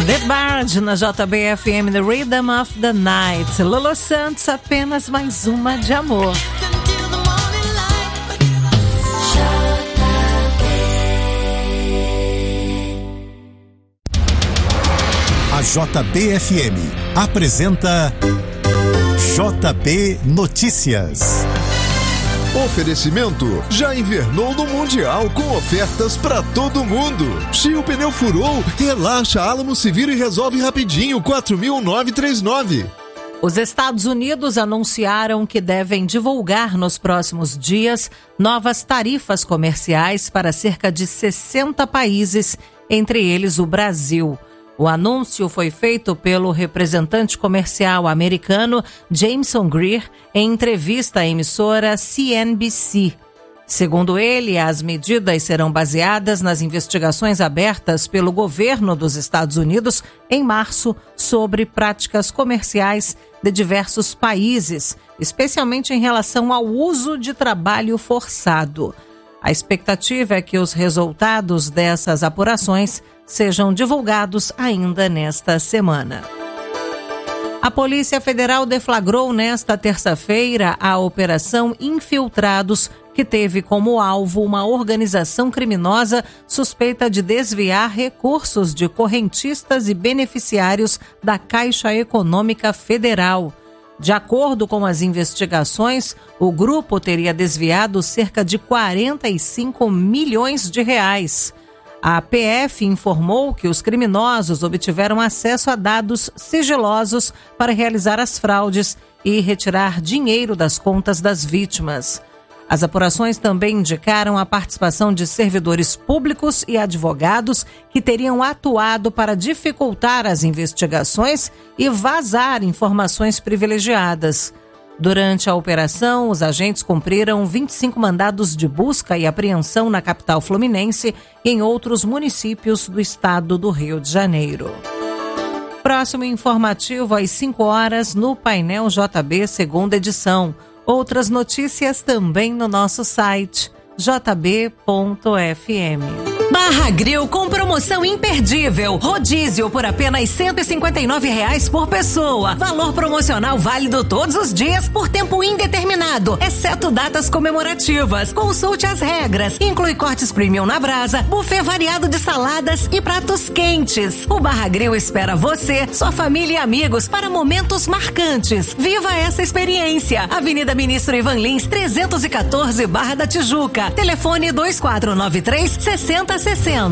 The Bard na JBFM, The Rhythm of the Night. Lolo Santos, apenas mais uma de amor. A JBFM apresenta JB Notícias. Oferecimento: já invernou no Mundial com ofertas pra todo mundo. Se o pneu furou, relaxa, Alamo se vira e resolve rapidinho. 4.939. Os Estados Unidos anunciaram que devem divulgar nos próximos dias novas tarifas comerciais para cerca de 60 países, entre eles o Brasil. O anúncio foi feito pelo representante comercial americano Jameson Greer em entrevista à emissora CNBC. Segundo ele, as medidas serão baseadas nas investigações abertas pelo governo dos Estados Unidos em março sobre práticas comerciais de diversos países, especialmente em relação ao uso de trabalho forçado. A expectativa é que os resultados dessas apurações sejam divulgados ainda nesta semana. A Polícia Federal deflagrou nesta terça-feira a Operação Infiltrados, que teve como alvo uma organização criminosa suspeita de desviar recursos de correntistas e beneficiários da Caixa Econômica Federal. De acordo com as investigações, o grupo teria desviado cerca de 45 milhões de reais. A PF informou que os criminosos obtiveram acesso a dados sigilosos para realizar as fraudes e retirar dinheiro das contas das vítimas. As apurações também indicaram a participação de servidores públicos e advogados que teriam atuado para dificultar as investigações e vazar informações privilegiadas. Durante a operação, os agentes cumpriram 25 mandados de busca e apreensão na capital fluminense e em outros municípios do estado do Rio de Janeiro. Próximo informativo às 5 horas no Painel JB, segunda edição. Outras notícias também no nosso site jb.fm. Barra Grill com promoção imperdível. Rodízio por apenas R$ 159,00 por pessoa. Valor promocional válido todos os dias por tempo indeterminado, exceto datas comemorativas. Consulte as regras. Inclui cortes premium na brasa, buffet variado de saladas e pratos quentes. O Barra Grill espera você, sua família e amigos para momentos marcantes. Viva essa experiência. Avenida Ministro Ivan Lins, 314, Barra da Tijuca. Telefone 2493-6060.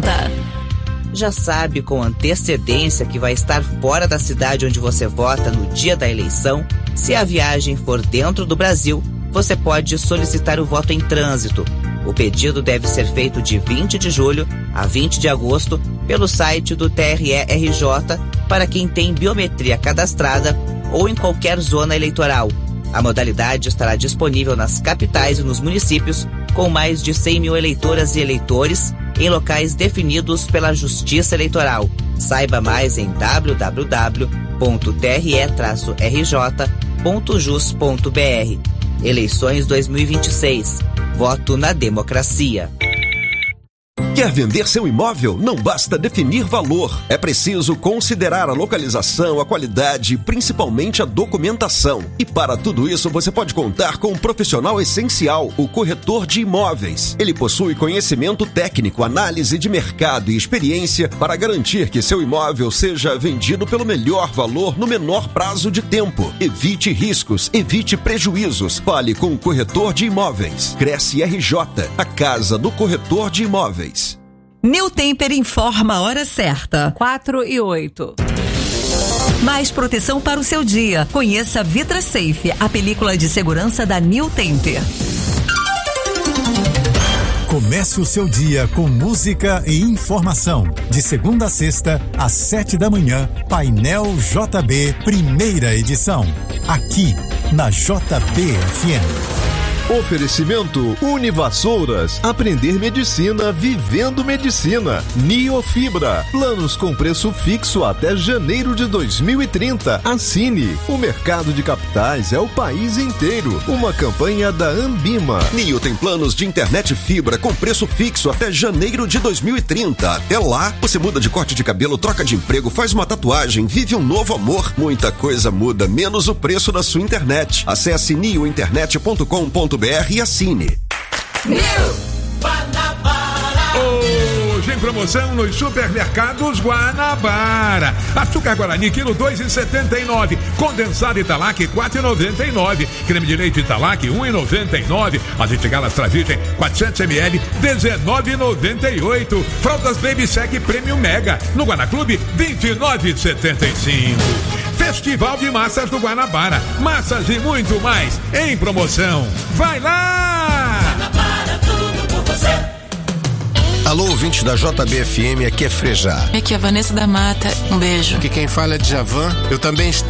Já sabe com antecedência que vai estar fora da cidade onde você vota no dia da eleição? Se a viagem for dentro do Brasil, você pode solicitar o voto em trânsito. O pedido deve ser feito de 20 de julho a 20 de agosto pelo site do TRE-RJ para quem tem biometria cadastrada ou em qualquer zona eleitoral. A modalidade estará disponível nas capitais e nos municípios com mais de 100 mil eleitoras e eleitores em locais definidos pela Justiça Eleitoral. Saiba mais em www.tre-rj.jus.br. Eleições 2026. Voto na democracia. Quer vender seu imóvel? Não basta definir valor. É preciso considerar a localização, a qualidade e principalmente a documentação. E para tudo isso, você pode contar com um profissional essencial, o corretor de imóveis. Ele possui conhecimento técnico, análise de mercado e experiência para garantir que seu imóvel seja vendido pelo melhor valor no menor prazo de tempo. Evite riscos, evite prejuízos. Fale com o corretor de imóveis. Cresce RJ, a casa do corretor de imóveis. New Temper informa a hora certa. 4:08. Mais proteção para o seu dia. Conheça a Vitra Safe, a película de segurança da New Temper. Comece o seu dia com música e informação. De segunda a sexta, às 7 da manhã, Painel JB, primeira edição. Aqui, na JBFM. Oferecimento Univassouras. Aprender medicina vivendo medicina. Niofibra. Planos com preço fixo até janeiro de 2030. Assine. O mercado de capitais é o país inteiro. Uma campanha da Ambima. Nio tem planos de internet fibra com preço fixo até janeiro de 2030. Até lá, você muda de corte de cabelo, troca de emprego, faz uma tatuagem, vive um novo amor. Muita coisa muda, menos o preço da sua internet. Acesse niointernet.com.br e assine. Hoje em promoção nos supermercados Guanabara. Açúcar Guarani, quilo 2,79. Condensado Italac, 4,99. Creme de leite Italac, 1,99. Azeite Galastra Virgem, 400 ml, 19,98. Fraldas Baby Sec Premium Mega, no Guanaclube, 29,75. Festival de Massas do Guanabara. Massas e muito mais em promoção. Vai lá! Guanabara, tudo por você. Alô, ouvinte da JBFM, aqui é Frejá. Aqui é a Vanessa da Mata, um beijo. Aqui quem fala é Djavan, eu também estou